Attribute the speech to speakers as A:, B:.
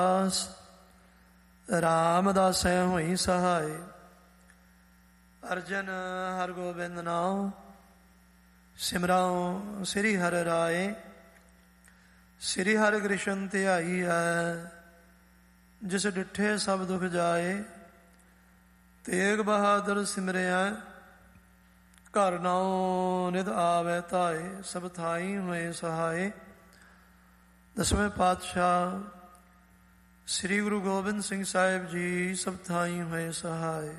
A: ਰਾਮਦਾਸੈ ਹੋਈ ਸਹਾਇ। ਅਰਜਨ ਹਰਿ ਗੋਬਿੰਦ ਨਾਉ ਸਿਮਰਾਉ ਸ੍ਰੀ ਹਰਿ ਰਾਏ। ਸ੍ਰੀ ਹਰਿ ਕ੍ਰਿਸ਼ਨ ਧਿਆਈ ਹੈ ਜਿਸ ਡਿਠੇ ਸਭ ਦੁਖ ਜਾਏ। ਤੇਗ ਬਹਾਦਰ ਸਿਮਰਿਆ ਘਰ ਨਾਉ ਨਿਧ ਆਵੈ ਧਾਏ। ਸਭ ਥਾਈ ਹੋਏ ਸਹਾਏ। ਦਸਵੇਂ ਪਾਤਸ਼ਾਹ ਸ੍ਰੀ ਗੁਰੂ ਗੋਬਿੰਦ ਸਿੰਘ ਸਾਹਿਬ ਜੀ ਸਭ ਥਾਈ ਹੋਏ ਸਹਾਏ।